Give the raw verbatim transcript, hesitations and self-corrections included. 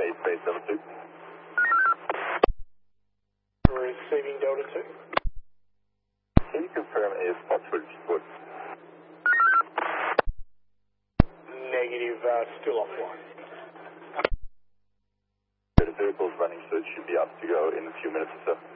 eight base Delta two. Receiving Delta two. Can you confirm if Oxford would? Negative, uh, still offline. The vehicle's running, so it should be up to go in a few minutes or so.